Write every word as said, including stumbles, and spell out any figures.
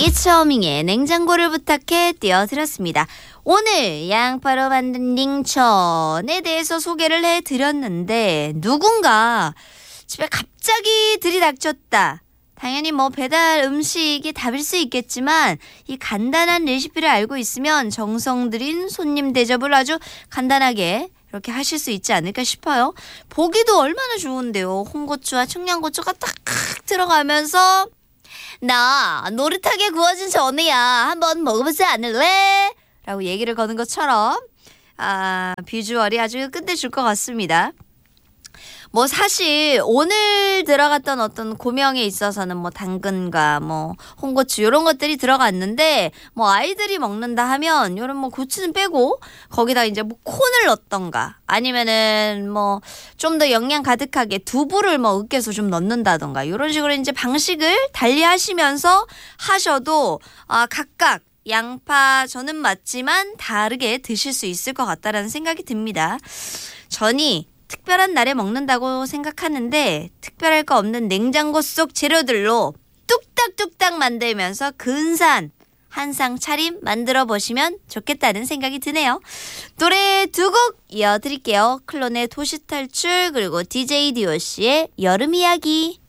이처밍의 냉장고를 부탁해 띄워드렸습니다. 오늘 양파로 만든 링천에 대해서 소개를 해드렸는데 누군가 집에 갑자기 들이닥쳤다. 당연히 뭐 배달 음식이 답일 수 있겠지만 이 간단한 레시피를 알고 있으면 정성 들인 손님 대접을 아주 간단하게 이렇게 하실 수 있지 않을까 싶어요. 보기도 얼마나 좋은데요. 홍고추와 청양고추가 딱 들어가면서 나 노릇하게 구워진 전이야. 한번 먹어보지 않을래? 라고 얘기를 거는 것처럼 아, 비주얼이 아주 끝내줄 것 같습니다. 뭐 사실 오늘 들어갔던 어떤 고명에 있어서는 뭐 당근과 뭐 홍고추 이런 것들이 들어갔는데 뭐 아이들이 먹는다 하면 이런 뭐 고추는 빼고 거기다 이제 뭐 콘을 넣던가 아니면은 뭐 좀 더 영양 가득하게 두부를 뭐 으깨서 좀 넣는다던가 이런 식으로 이제 방식을 달리 하시면서 하셔도 아 각각 양파 저는 맞지만 다르게 드실 수 있을 것 같다라는 생각이 듭니다. 전이 특별한 날에 먹는다고 생각하는데 특별할 거 없는 냉장고 속 재료들로 뚝딱뚝딱 만들면서 근사한 한상 차림 만들어 보시면 좋겠다는 생각이 드네요. 노래 두 곡 이어드릴게요. 클론의 도시탈출 그리고 디제이 디오씨의 여름 이야기.